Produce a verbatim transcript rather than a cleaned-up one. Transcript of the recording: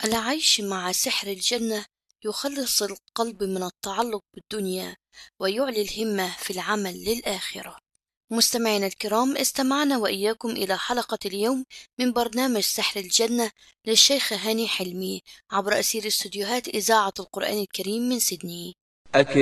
العيش مع سحر الجنة يخلص القلب من التعلق بالدنيا ويعلي الهمة في العمل للآخرة. مستمعينا الكرام، استمعنا وإياكم إلى حلقة اليوم من برنامج سحر الجنة للشيخ هاني حلمي عبر أثير استديوهات إذاعة القرآن الكريم من سيدني.